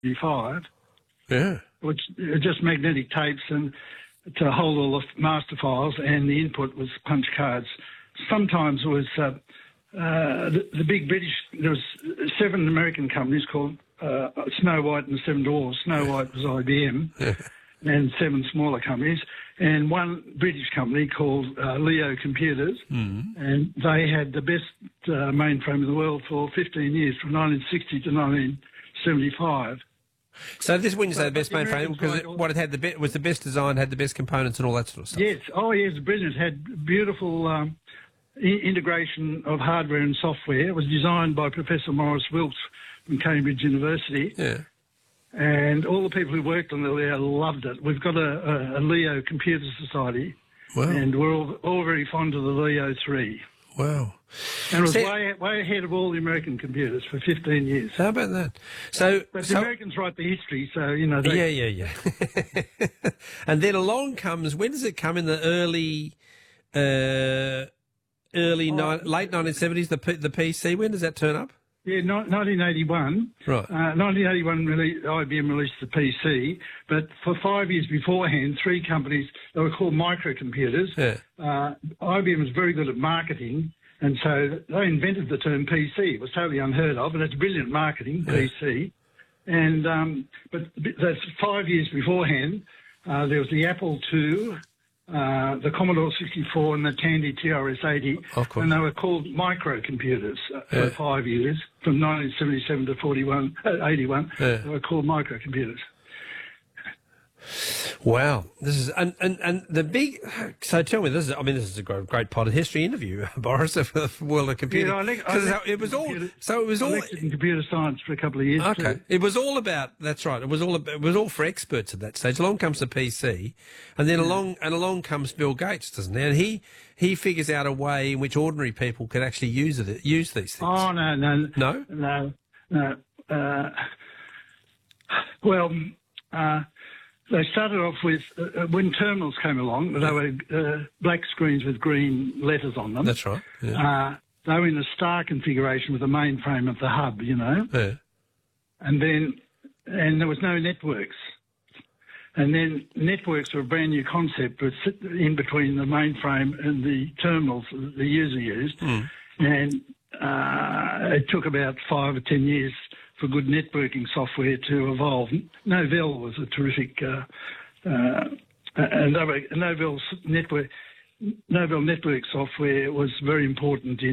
1975, Yeah. which are just magnetic tapes and to hold all the master files, and the input was punch cards. Sometimes it was the big British. There was 7 American companies called Snow White and the Seven Dwarfs. Snow White was IBM, and 7 smaller companies, and one British company called Leo Computers, and they had the best mainframe in the world for 15 years, from 1960 to 1975. So this, when you say the best mainframe, because what it had was the best design, had the best components and all that sort of stuff. Yes. Oh, yes, brilliant. It had beautiful integration of hardware and software. It was designed by Professor Maurice Wilkes from Cambridge University. Yeah. And all the people who worked on the Leo loved it. We've got a Leo Computer Society, and we're all very fond of the Leo 3. Wow. And it was way ahead of all the American computers for 15 years. How about that? But the Americans write the history, so, you know. Yeah. And then along comes, when does it come, in the late 1970s, the PC? When does that turn up? Yeah, 1981. Right. 1981, IBM released the PC, but for 5 years beforehand, 3 companies, they were called microcomputers. Yeah. IBM was very good at marketing, and so they invented the term PC. It was totally unheard of, and it's brilliant marketing, PC. And but that's 5 years beforehand. There was the Apple II, the Commodore 64 and the Tandy TRS-80, and they were called microcomputers for 5 years, from 1977 to 81. They were called microcomputers. Wow, this is and the big. So tell me, this is a great part of history interview, Boris, of the world of computing. Yeah, it was all. So it was I all lectured in computer science for a couple of years. Okay, too. it was all about. That's right. It was all for experts at that stage. Along comes the PC, and then along comes Bill Gates, doesn't he? And he figures out a way in which ordinary people could actually use these things. Oh no. They started off with, when terminals came along, they were black screens with green letters on them. That's right. Yeah. They were in a star configuration with a mainframe at the hub, you know. Yeah. And there was no networks. And then networks were a brand new concept, but in between the mainframe and the terminals the user used. And it took about 5 or 10 years for good networking software to evolve. Novell was a terrific, Novell's Novell network software was very important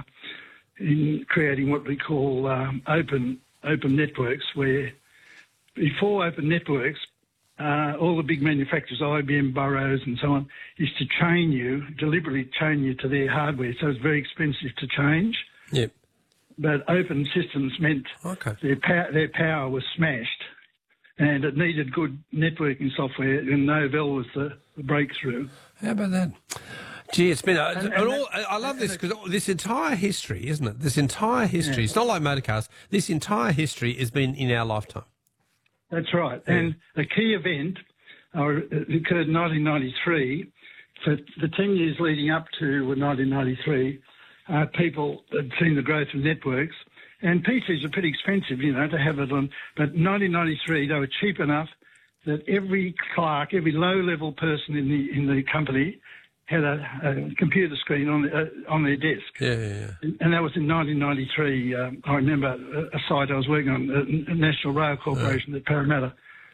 in creating what we call open networks, where before open networks, all the big manufacturers, IBM, Burroughs and so on, used to deliberately chain you to their hardware, so it's very expensive to change. Yep. But open systems meant their power was smashed, and it needed good networking software, and Novell was the breakthrough. How about that? Gee, it's been I love this, because this entire history, isn't it? This entire history, it's not like motorcars, this entire history has been in our lifetime. That's right. Yeah. And a key event occurred in 1993. For the 10 years leading up to 1993, people had seen the growth of networks, and PCs are pretty expensive, you know, to have it on. But in 1993, they were cheap enough that every clerk, every low-level person in the company had a computer screen on their desk. Yeah. And that was in 1993. I remember a site I was working on, National Rail Corporation at Parramatta.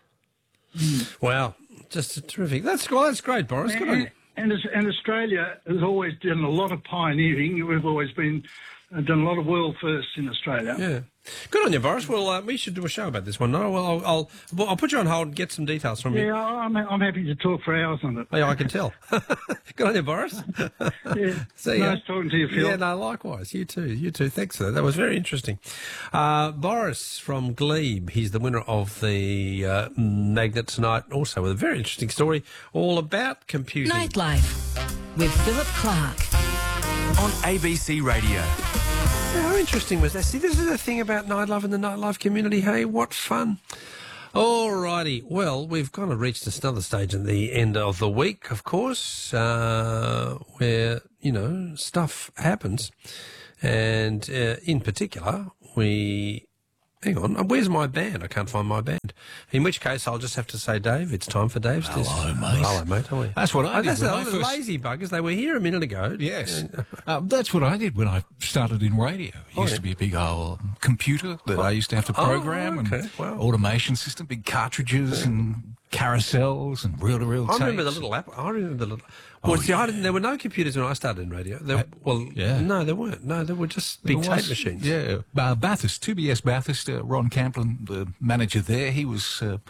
Wow, just terrific. That's great, Boris. Good on you. And Australia has always done a lot of pioneering. We've always done a lot of world firsts in Australia. Yeah. Good on you, Boris. Well, we should do a show about this one. No, well, I'll put you on hold and get some details from you. Yeah, I'm happy to talk for hours on it. Oh, yeah, I can tell. Good on you, Boris. Yeah. See nice talking to you, Phil. Yeah, no, likewise. You too. Thanks for that. That was very interesting. Boris from Glebe, he's the winner of the Magnet tonight, also with a very interesting story all about computing. Nightlife with Philip Clark on ABC Radio. How interesting was that? See, this is the thing about nightlife and the nightlife community. Hey, what fun. All righty. Well, we've kind of reached another stage at the end of the week, of course, where, you know, stuff happens. And in particular, we Hang on, where's my band? I can't find my band. In which case, I'll just have to say, Dave, it's time for Dave's test. Hello, mate. Hello, mate. How are you? That's what I did. That's when the I first... lazy buggers. They were here a minute ago. Yes. That's what I did when I started in radio. It used to be a big old computer that I used to have to program and automation system, big cartridges and carousels and reel-to-reel tapes. I remember the little app. I remember the little... Well, there were no computers when I started in radio. No, there weren't. No, there were just big tape machines. Yeah. Bathurst, 2BS Bathurst, Ron Camplin, the manager there, he was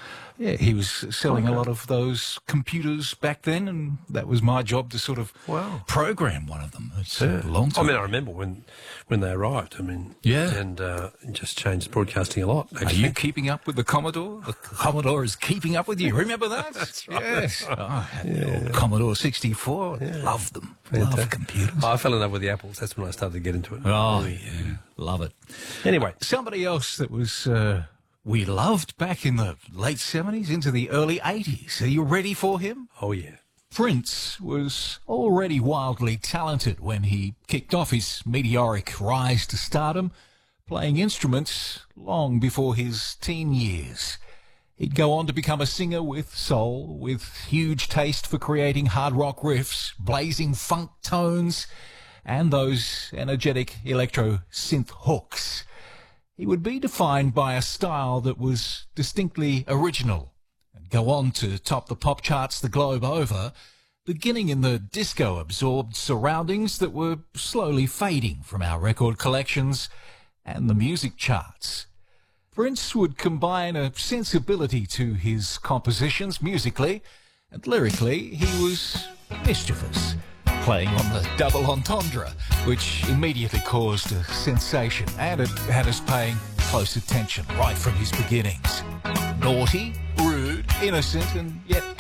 selling a lot of those computers back then, and that was my job to sort of program one of them. It's a long time. I mean, I remember when they arrived. I mean, and just changed broadcasting a lot. Actually. Are you keeping up with the Commodore? The Commodore is keeping up with you. Remember that? That's right. Yes. I had the old Commodore 64. Loved them. Loved computers. I fell in love with the Apples. That's when I started to get into it. Oh, yeah. Love it. Anyway. Somebody else that was we loved back in the late 70s into the early 80s. Are you ready for him? Oh, yeah. Prince was already wildly talented when he kicked off his meteoric rise to stardom, playing instruments long before his teen years. He'd go on to become a singer with soul, with huge taste for creating hard rock riffs, blazing funk tones, and those energetic electro synth hooks. He would be defined by a style that was distinctly original, and go on to top the pop charts the globe over, beginning in the disco-absorbed surroundings that were slowly fading from our record collections and the music charts. Prince would combine a sensibility to his compositions musically, and lyrically he was mischievous, playing on the double entendre, which immediately caused a sensation, and it had us paying close attention right from his beginnings. Naughty, rude, innocent, and yet